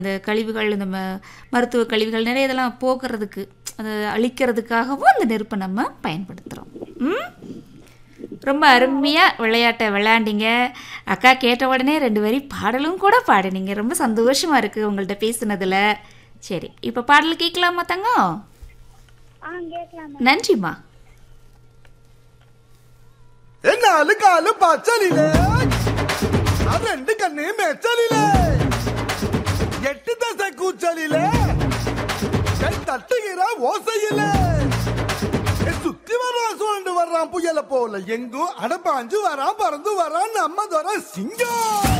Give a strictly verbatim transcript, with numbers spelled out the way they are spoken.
இந்த கழிவுகள், இந்த ம மருத்துவ கழிவுகள் நிறைய இதெல்லாம் போக்குறதுக்கு, அதை அழிக்கிறதுக்காகவும் அந்த நெருப்பை நம்ம பயன்படுத்துகிறோம். ம் ரொம்ப அருமையாக விளையாட்டை விளையாண்டிங்க. அக்கா கேட்ட உடனே ரெண்டு வரி பாடலும் கூட பாடினீங்க. ரொம்ப சந்தோஷமாக இருக்குது உங்கள்கிட்ட பேசுனதில். சரி, இப்போ பாடல் கேட்கலாமா தங்கம்? நன்றிம்மா. நாலு காலு பச்சலிலே ரெண்டு கண்ணு மெச்சலிலே எட்டு தசை கூச்சலிலே தட்டுகிற ஓசையிலே சுத்தி வர்றான் சுழண்டு வர்றான் புயல போல எங்கும் அடப்பாஞ்சு வரான் பறந்து வரான் நம்ம தர சிங்கம்.